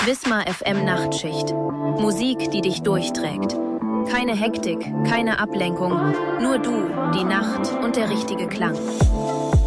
Wismar FM Nachtschicht. Musik, die dich durchträgt. Keine Hektik, keine Ablenkung, nur du, die Nacht und der richtige Klang.